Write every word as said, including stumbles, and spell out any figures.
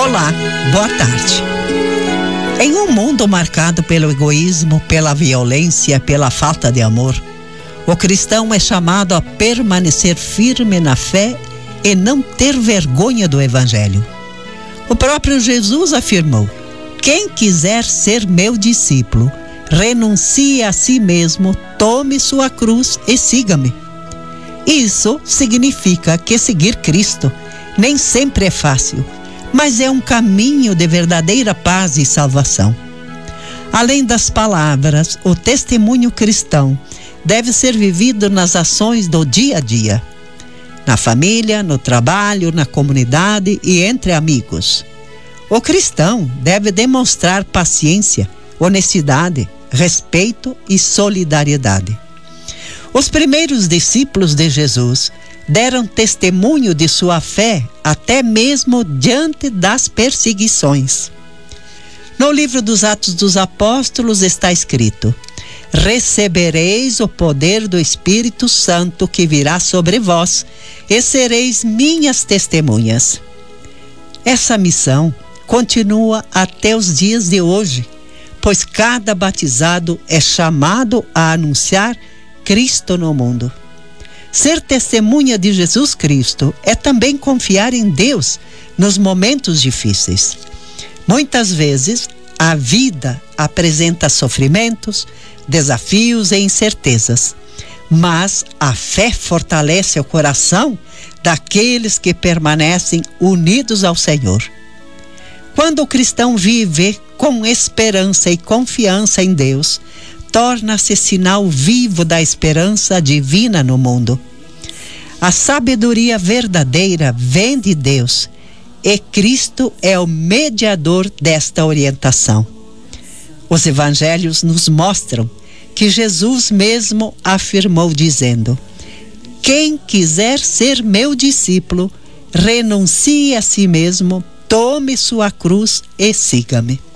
Olá, boa tarde. Em um mundo marcado pelo egoísmo, pela violência, pela falta de amor, o cristão é chamado a permanecer firme na fé e não ter vergonha do Evangelho. O próprio Jesus afirmou: quem quiser ser meu discípulo, renuncie a si mesmo, tome sua cruz e siga-me. Isso significa que seguir Cristo nem sempre é fácil, mas é um caminho de verdadeira paz e salvação. Além das palavras, o testemunho cristão deve ser vivido nas ações do dia a dia, na família, no trabalho, na comunidade e entre amigos. O cristão deve demonstrar paciência, honestidade, respeito e solidariedade. Os primeiros discípulos de Jesus deram testemunho de sua fé até mesmo diante das perseguições. No livro dos Atos dos Apóstolos está escrito: recebereis o poder do Espírito Santo que virá sobre vós e sereis minhas testemunhas. Essa missão continua até os dias de hoje, pois cada batizado é chamado a anunciar Cristo no mundo. Ser testemunha de Jesus Cristo é também confiar em Deus nos momentos difíceis. Muitas vezes, a vida apresenta sofrimentos, desafios e incertezas, mas a fé fortalece o coração daqueles que permanecem unidos ao Senhor. Quando o cristão vive com esperança e confiança em Deus, torna-se sinal vivo da esperança divina no mundo. A sabedoria verdadeira vem de Deus e Cristo é o mediador desta orientação. Os evangelhos nos mostram que Jesus mesmo afirmou dizendo: quem quiser ser meu discípulo, renuncie a si mesmo, tome sua cruz e siga-me.